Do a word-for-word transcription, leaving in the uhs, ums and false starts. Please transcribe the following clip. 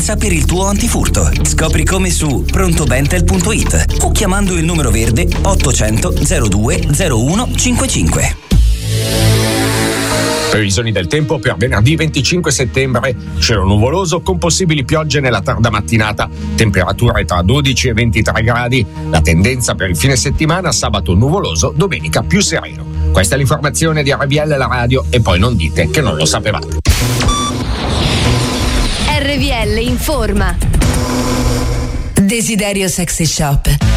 sicurezza per il tuo antifurto. Scopri come su prontobentel punto it o chiamando il numero verde ottocento zero due zero uno cinquantacinque. Previsioni del tempo per venerdì venticinque settembre: cielo nuvoloso con possibili piogge nella tarda mattinata, temperature tra dodici e ventitré gradi. La tendenza per il fine settimana: sabato nuvoloso, domenica più sereno. Questa è l'informazione di R V L, la radio, e poi non dite che non lo sapevate. R V L informa. Desiderio Sexy Shop.